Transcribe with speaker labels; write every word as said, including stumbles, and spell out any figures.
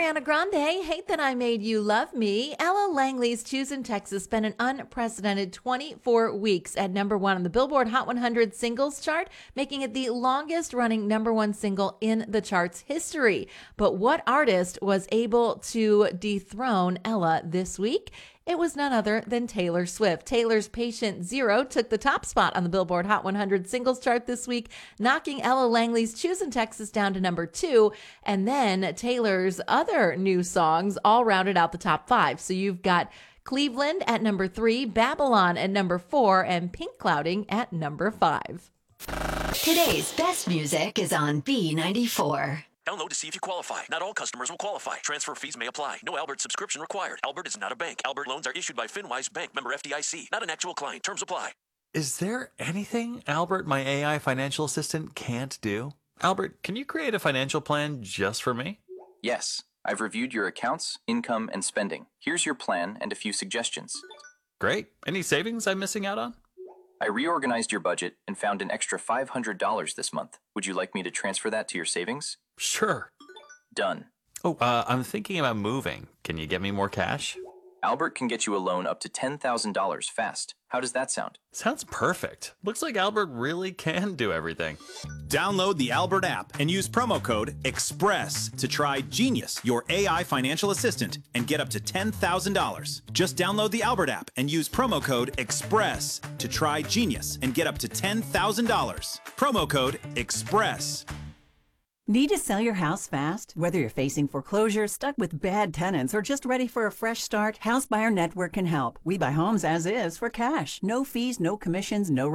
Speaker 1: Ariana Grande, Hate That I Made You Love Me. Ella Langley's Choosing Texas spent an unprecedented twenty-four weeks at number one on the Billboard Hot one hundred singles chart, making it the longest running number one single in the chart's history. But what artist was able to dethrone Ella this week? It was none other than Taylor Swift. Taylor's Patient Zero took the top spot on the Billboard Hot one hundred singles chart this week, knocking Ella Langley's Choosing Texas down to number two. And then Taylor's other new songs all rounded out the top five. So you've got Cleveland at number three, Babylon at number four, and Pink Clouding at number five.
Speaker 2: Today's best music is on B ninety-four.
Speaker 3: Download to see if you qualify. Not all customers will qualify. Transfer fees may apply. No Albert subscription required. Albert is not a bank. Albert loans are issued by FinWise Bank, member F D I C. Not an actual client. Terms apply.
Speaker 4: Is there anything Albert, my A I financial assistant, can't do? Albert, can you create a financial plan just for me?
Speaker 5: Yes. I've reviewed your accounts, income, and spending. Here's your plan and a few suggestions.
Speaker 4: Great. Any savings I'm missing out on?
Speaker 5: I reorganized your budget and found an extra five hundred dollars this month. Would you like me to transfer that to your savings?
Speaker 4: Sure.
Speaker 5: Done.
Speaker 4: Oh, uh, I'm thinking about moving. Can you get me more cash?
Speaker 5: Albert can get you a loan up to ten thousand dollars fast. How does that sound?
Speaker 4: Sounds perfect. Looks like Albert really can do everything.
Speaker 6: Download the Albert app and use promo code EXPRESS to try Genius, your A I financial assistant, and get up to ten thousand dollars. Just download the Albert app and use promo code EXPRESS to try Genius and get up to ten thousand dollars. Promo code EXPRESS.
Speaker 7: Need to sell your house fast? Whether you're facing foreclosure, stuck with bad tenants, or just ready for a fresh start, House Buyer Network can help. We buy homes as is for cash. No fees, no commissions, no